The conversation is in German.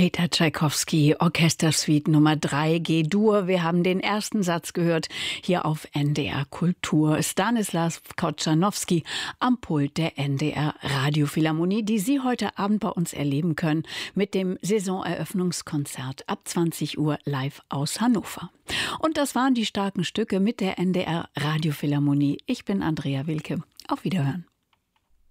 Peter Tschaikowski, Orchestersuite Nummer 3, G-Dur. Wir haben den ersten Satz gehört hier auf NDR Kultur. Stanislaw Kotschanowski am Pult der NDR Radiophilharmonie, die Sie heute Abend bei uns erleben können mit dem Saisoneröffnungskonzert ab 20 Uhr live aus Hannover. Und das waren die starken Stücke mit der NDR Radiophilharmonie. Ich bin Andrea Wilke. Auf Wiederhören.